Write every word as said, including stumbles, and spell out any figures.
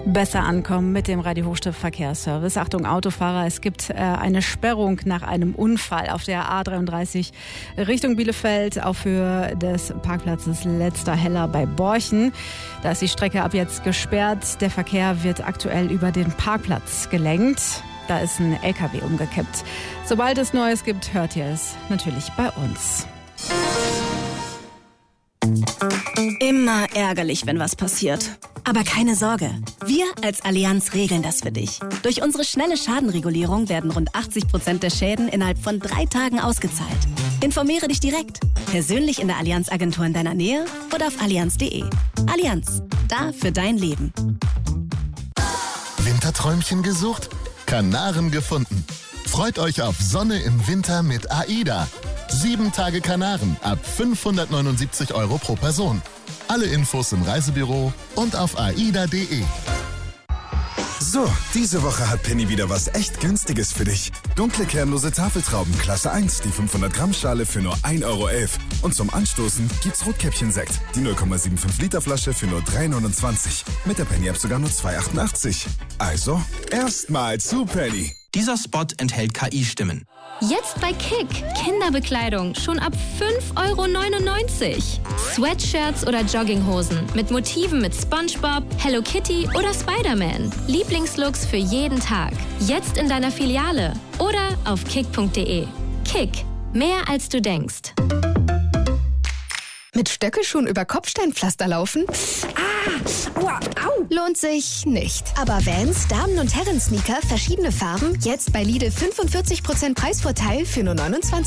Besser ankommen mit dem Radio Hochstift Verkehrsservice. Achtung Autofahrer, es gibt äh, eine Sperrung nach einem Unfall auf der A dreiunddreißig Richtung Bielefeld auf Höhe des Parkplatzes Letzter Heller bei Borchen. Da ist die Strecke ab jetzt gesperrt. Der Verkehr wird aktuell über den Parkplatz gelenkt. Da ist ein L K W umgekippt. Sobald es Neues gibt, hört ihr es natürlich bei uns. Immer ärgerlich, wenn was passiert. Aber keine Sorge, wir als Allianz regeln das für dich. Durch unsere schnelle Schadenregulierung werden rund achtzig Prozent der Schäden innerhalb von drei Tagen ausgezahlt. Informiere dich direkt, persönlich in der Allianz-Agentur in deiner Nähe oder auf allianz punkt de. Allianz, da für dein Leben. Winterträumchen gesucht? Kanaren gefunden. Freut euch auf Sonne im Winter mit AIDA. Sieben Tage Kanaren ab fünfhundertneunundsiebzig Euro pro Person. Alle Infos im Reisebüro und auf aida punkt de. So, diese Woche hat Penny wieder was echt Günstiges für dich. Dunkle kernlose Tafeltrauben Klasse eins, die fünfhundert Gramm Schale für nur ein Euro elf. Und zum Anstoßen gibt's Rotkäppchen-Sekt, die null Komma fünfundsiebzig Liter Flasche für nur drei neunundzwanzig. Mit der Penny-App sogar nur zwei achtundachtzig. Also, erstmal zu Penny. Dieser Spot enthält K I-Stimmen. Jetzt bei Kick. Kinderbekleidung schon ab fünf Euro neunundneunzig. Sweatshirts oder Jogginghosen mit Motiven mit SpongeBob, Hello Kitty oder Spider-Man. Lieblingslooks für jeden Tag. Jetzt in deiner Filiale oder auf kick punkt de. Kick. Mehr als du denkst. Mit Stöckelschuhen über Kopfsteinpflaster laufen? Ah, aua, au. Lohnt sich nicht. Aber Vans, Damen- und Herren-Sneaker, verschiedene Farben, jetzt bei Lidl fünfundvierzig Prozent Preisvorteil für nur neunundzwanzig